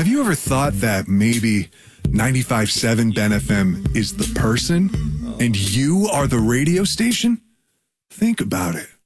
Have you ever thought that maybe 95.7 Ben FM is the person and you are the radio station? Think about it.